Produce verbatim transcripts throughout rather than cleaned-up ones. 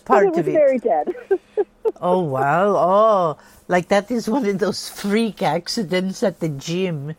part it was of it. very dead. Oh, wow. Oh, like that is one of those freak accidents at the gym.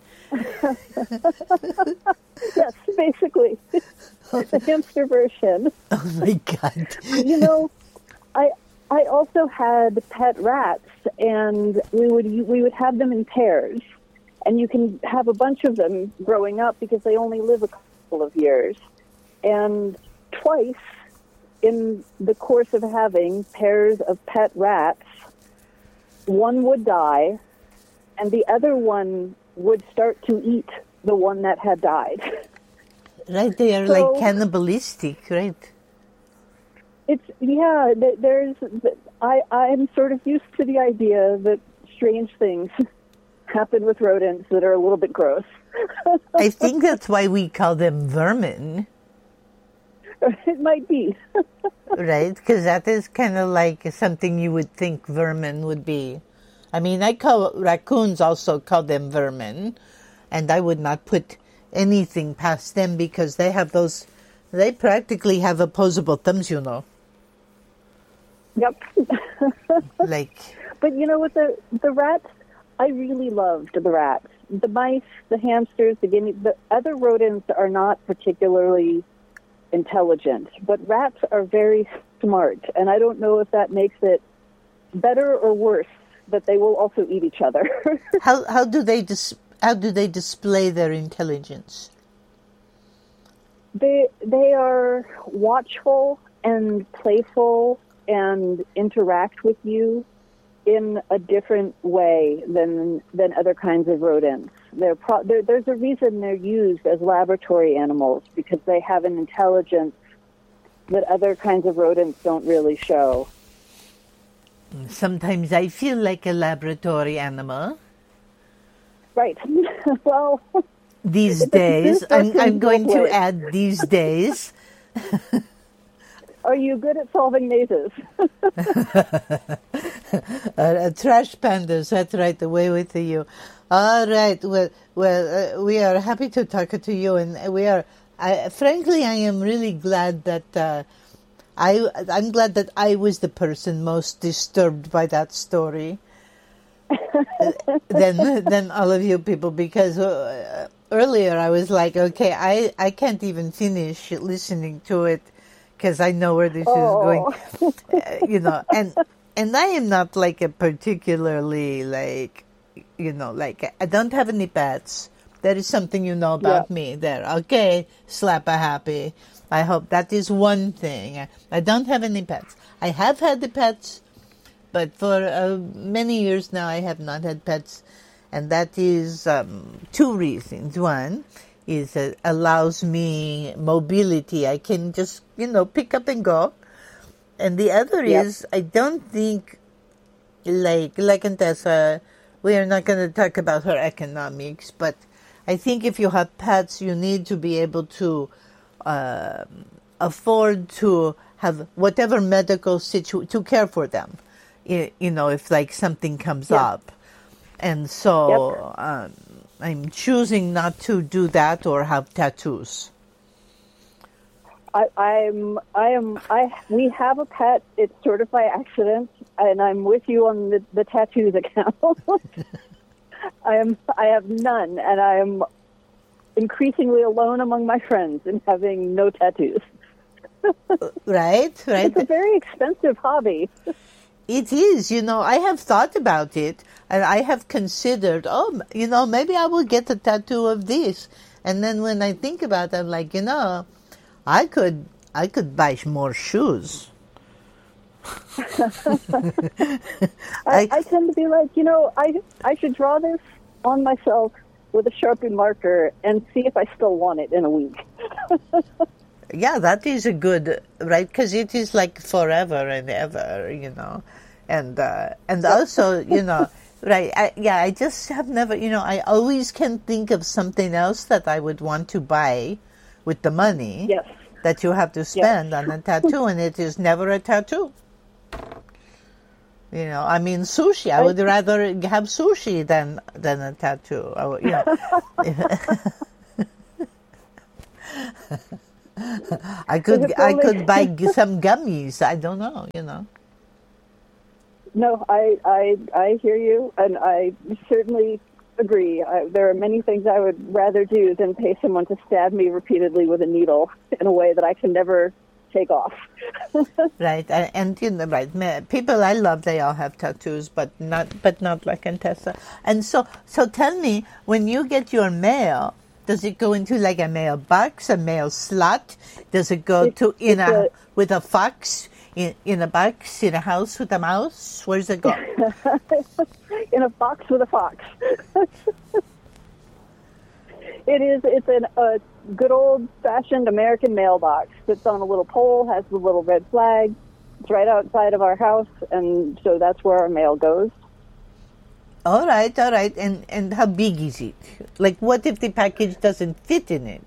Yes, basically. The hamster version. Oh, my God. You know, I I also had pet rats, and we would we would have them in pairs. And you can have a bunch of them growing up because they only live a couple of years. And twice in the course of having pairs of pet rats, one would die, and the other one would start to eat the one that had died. Right, they are So- like cannibalistic, right? It's, yeah, th- there's, I, I'm sort of used to the idea that strange things happen with rodents that are a little bit gross. I think that's why we call them vermin, It might be. right? Because that is kind of like something you would think vermin would be. I mean, I call raccoons also call them vermin, and I would not put anything past them because they have those, they practically have opposable thumbs, you know. Yep. Like, But you know what, the the rats, I really loved the rats. The mice, the hamsters, the guinea, the other rodents are not particularly intelligent, but rats are very smart, and I don't know if that makes it better or worse, but they will also eat each other. how how do they dis- how do they display their intelligence? They they are watchful and playful and interact with you in a different way than than other kinds of rodents. They're pro- they're, there's a reason they're used as laboratory animals, because they have an intelligence that other kinds of rodents don't really show. Sometimes I feel like a laboratory animal. Right. Well, These It- days, this I'm, goes I'm going both to ways. add these days. are you good at solving mazes? uh, uh, trash pandas, that's right, away with you. All right, well, well, uh, we are happy to talk to you, and we are, I, frankly, I am really glad that, uh, I, I'm glad that I was the person most disturbed by that story uh, than, than all of you people, because uh, earlier I was like, okay, I, I can't even finish listening to it because I know where this Oh. is going, uh, you know, and, and I am not like a particularly like, you know, like I don't have any pets. That is something you know about Yeah. me there. Okay, slap a happy. I hope that is one thing. I don't have any pets. I have had the pets, but for uh, many years now I have not had pets. And that is um, two reasons. One is it allows me mobility. I can just, you know, pick up and go. And the other Yep. is I don't think, like, like Contessa, we are not going to talk about her economics, but I think if you have pets, you need to be able to uh, afford to have whatever medical situ to care for them. You, you know, if like something comes Yep. up. And so um, I'm choosing not to do that or have tattoos. I, I'm, I am, I, we have a pet. It's sort of by accident, and I'm with you on the, the tattoos account. I am, I have none, and I am increasingly alone among my friends in having no tattoos. Right, right. It's a very expensive hobby. It is, you know, I have thought about it, and I have considered, oh, you know, maybe I will get a tattoo of this. And then when I think about it, I'm like, you know, I could, I could buy more shoes. I, I tend to be like, you know, I, I should draw this on myself with a Sharpie marker and see if I still want it in a week. Yeah, that is a good, right? Because it is like forever and ever, you know, and uh, and also, you know, right? I, yeah, I just have never, you know, I always can think of something else that I would want to buy with the money Yes. that you have to spend on a tattoo, and it is never a tattoo. You know, I mean, sushi. I would rather have sushi than than a tattoo. I would, you know. I could If I only- could buy g- some gummies. I don't know, you know. No, I, I, I hear you, and I certainly agree. I, there are many things I would rather do than pay someone to stab me repeatedly with a needle in a way that I can never take off. Right, and, and you know, right, ma- people I love, they all have tattoos, but not, but not like Contessa. And so, so tell me, when you get your mail, does it go into like a mailbox, a mail slot? Does it go It's- to in it's a, a- with a fox in in a box in a house with a mouse? Where's it go? In a box with a fox. It is. It's an, a good old-fashioned American mailbox. Sits on a little pole, has the little red flag. It's right outside of our house, and so that's where our mail goes. All right, all right. And and how big is it? Like, what if the package doesn't fit in it?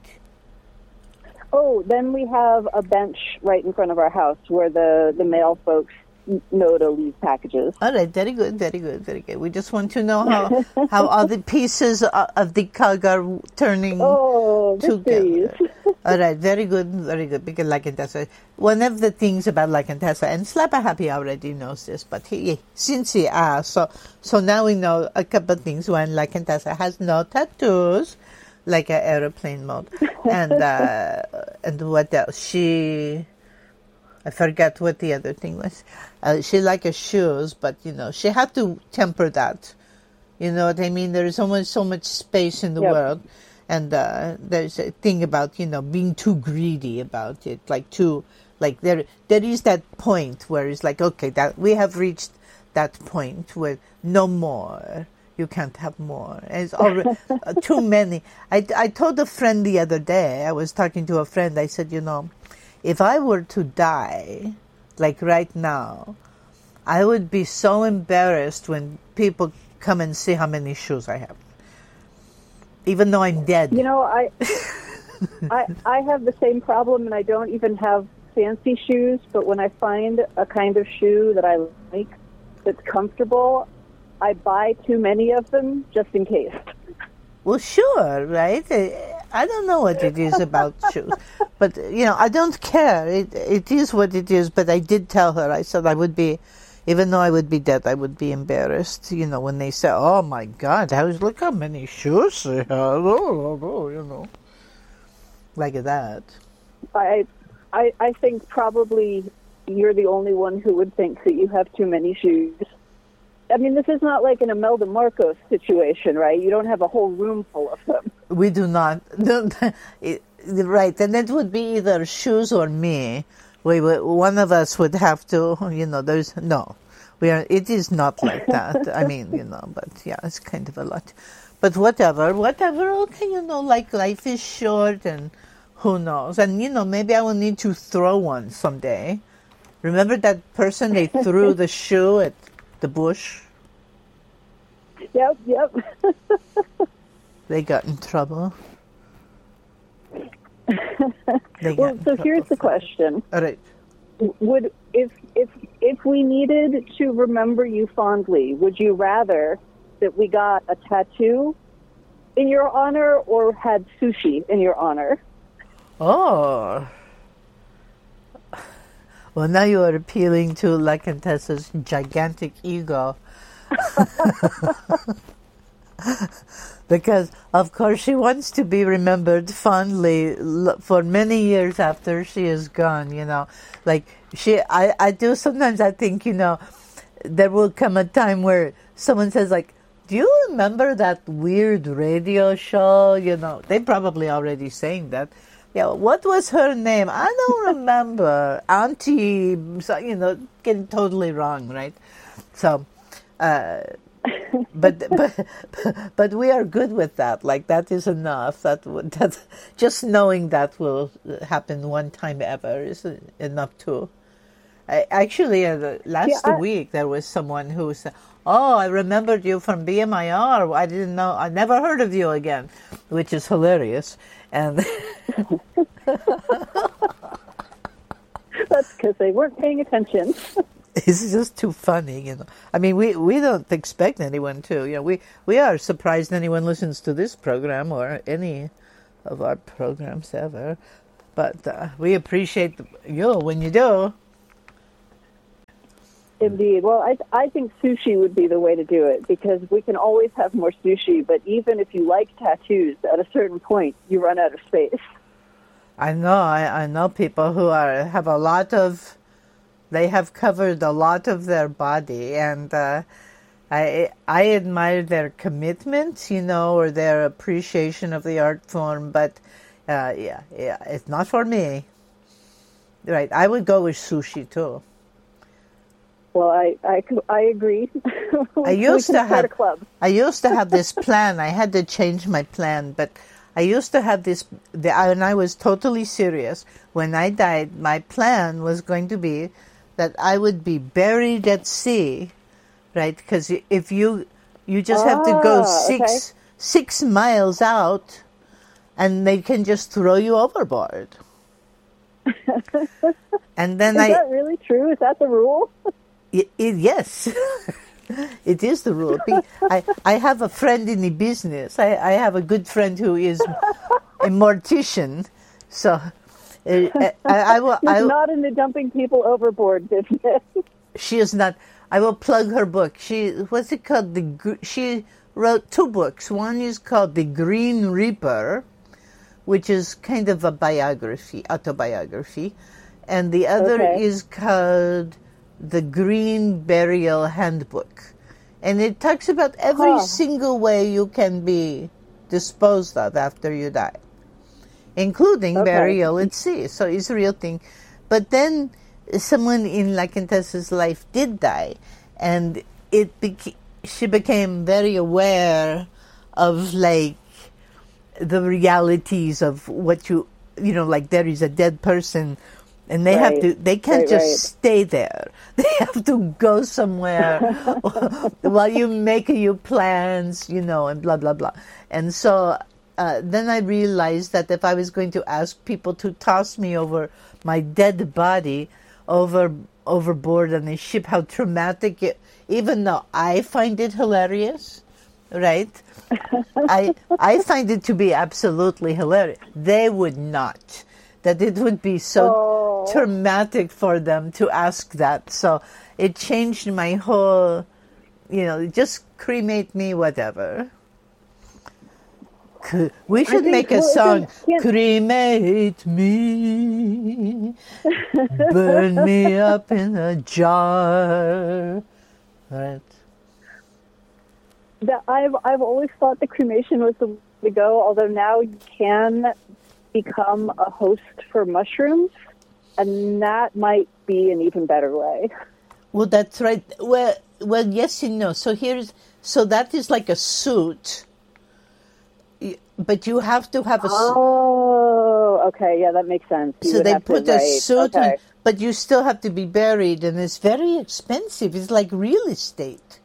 Oh, then we have a bench right in front of our house where the, the mail folks n- know to leave packages. All right, very good, very good, very good. We just want to know how how all the pieces o- of the cog are turning Oh, together. mysteries. All right, very good, very good. Because La Contessa, one of the things about La Contessa, and Slappa Happy already knows this, but he, since he asked, so so now we know a couple of things. One, La Contessa has no tattoos, like an aeroplane mode, and uh, and what else? She, I forgot what the other thing was. Uh, she like her shoes, but you know she had to temper that. You know what I mean? There is almost so much space in the Yep. world, and uh, there's a thing about you know being too greedy about it, like too like there there is that point where it's like okay that we have reached that point where no more. You can't have more. It's already uh, too many. I, I told a friend the other day, I was talking to a friend, I said, you know, if I were to die, like right now, I would be so embarrassed when people come and see how many shoes I have. Even though I'm dead. You know, I, I I have the same problem, and I don't even have fancy shoes. But when I find a kind of shoe that I like, that's comfortable, I buy too many of them just in case. Well, sure, right? I I don't know what it is about shoes, but you know, I don't care. It it is what it is. But I did tell her. I said I would be, even though I would be dead, I would be embarrassed. You know, when they say, "Oh my God, how look how many shoes they have," oh, oh, you know, like that. I, I I think probably you're the only one who would think that you have too many shoes. I mean, this is not like an Imelda Marcos situation, right? You don't have a whole room full of them. We do not. It, right, and it would be either shoes or me. We would, one of us would have to, you know. There's no, we are. It is not like that. I mean, you know, but yeah, it's kind of a lot. But whatever, whatever. Okay, you know, like life is short, and who knows? And you know, maybe I will need to throw one someday. Remember that person they threw the shoe at the bush? Yep, yep. They got in trouble. They got Well, in so trouble here's the for it. question: All right. Would if if if we needed to remember you fondly, would you rather that we got a tattoo in your honor or had sushi in your honor? Oh. Well, now you are appealing to La Contessa's gigantic ego. Because, of course, she wants to be remembered fondly l- for many years after she is gone, you know. Like, she, I, I do sometimes I think, you know, there will come a time where someone says, like, do you remember that weird radio show? You know, they probably already saying that. Yeah, what was her name? I don't remember. Auntie, so, you know, getting totally wrong, right? So, uh, but but but we are good with that. Like that is enough. That would- that just knowing that will happen one time ever is enough to. I, actually, uh, the- last Yeah, I- week there was someone who said, "Oh, I remembered you from B M I R. I didn't know. I never heard of you again," which is hilarious. And That's because they weren't paying attention. it's just too funny, you know. I mean, we, we don't expect anyone to. You know, we, we are surprised anyone listens to this program or any of our programs ever. But uh, we appreciate you when you do. Indeed. Well, I I think sushi would be the way to do it because we can always have more sushi, but even if you like tattoos, at a certain point, you run out of space. I know. I, I know people who are have a lot of, they have covered a lot of their body, and uh, I I admire their commitment, you know, or their appreciation of the art form. But uh, yeah, yeah, it's not for me. Right? I would go with sushi too. Well, I I, I agree. we, I used to have a club. I used to have this plan. I had to change my plan, but I used to have this, the, and I was totally serious. When I died, my plan was going to be that I would be buried at sea, right? Because if you you just have to go Ah, six okay. six miles out, and they can just throw you overboard. And then Is I. that really true? Is that the rule? It, it, yes, it is the rule. Be- I, I have a friend in the business. I, I have a good friend who is a mortician. So uh, I, I will. He's I, not in the dumping people overboard business. she is not. I will plug her book. She what's it called? The Gr- she wrote two books. One is called The Green Reaper, which is kind of a biography, autobiography, and the other Okay. is called The Green Burial Handbook. And it talks about every Huh. single way you can be disposed of after you die, including Okay. burial at sea. So it's a real thing. But then someone in La Quintessa's life did die, and it beca- she became very aware of, like, the realities of what you, you know, like there is a dead person, and they have Right. to, they can't Right, just right. stay there. They have to go somewhere while you make your plans, you know, and blah, blah, blah. And so uh, then I realized that if I was going to ask people to toss me over my dead body over overboard on a ship, how traumatic it, even though I find it hilarious, right? I I find it to be absolutely hilarious. They would not. That it would be so Oh. traumatic for them to ask that. So it changed my whole, you know, just cremate me, whatever. C- We should think- make a well, song. it's a- yeah. Cremate me, burn me up in a jar. Right. That I've I've always thought the cremation was the way to go. Although now you can become a host for mushrooms, and that might be an even better way. Well, that's right. Well, well, yes and no. So here's so that is like a suit, Y- but you have to have a suit. Oh, okay, yeah, that makes sense. You So would they have to- put a right, suit on, okay. but you still have to be buried, and it's very expensive. It's like real estate.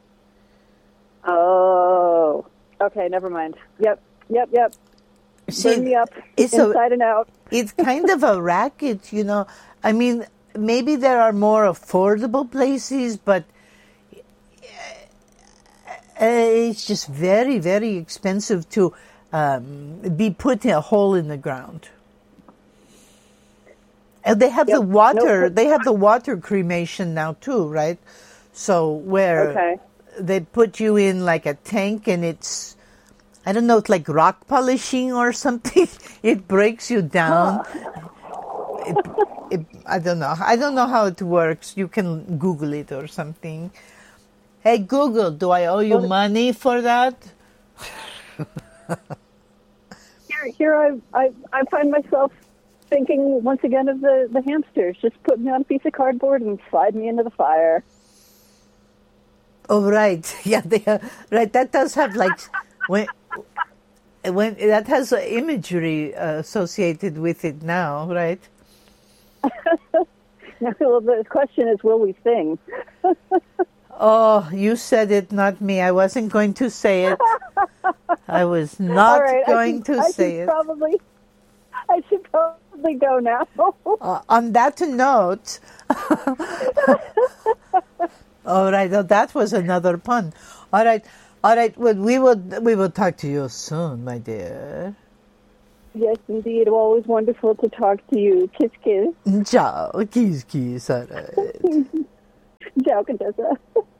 Oh, okay, never mind. Yep, yep, yep. See, Burn me up it's a- inside and out. it's kind of a racket, you know. I mean, maybe there are more affordable places, but uh, it's just very, very expensive to um, be put in a hole in the ground. And they have Yep. the water. Nope. They have the water cremation now too, right? So where Okay. they put you in like a tank, and it's, I don't know, it's like rock polishing or something. It breaks you down. It, it, I don't know. I don't know how it works. You can Google it or something. Hey Google, do I owe you Well- money for that? Here, here I, I, I find myself thinking once again of the, the hamsters. Just put me on a piece of cardboard and slide me into the fire. Oh right, yeah, they are, right. That does have like when when that has uh, imagery uh, associated with it now, right? Now, well, the question is, will we sing? Oh, you said it, not me. I wasn't going to say it. I was not All right, going I should, to I say should it. Probably, I should probably go now. Uh, on that note, all right. Oh, that was another pun. All right, all right. Well, we will we will talk to you soon, my dear. Yes, indeed. Always wonderful to talk to you. Kiss, kiss. Ciao, kiss, kiss. All right. Ciao, Contessa.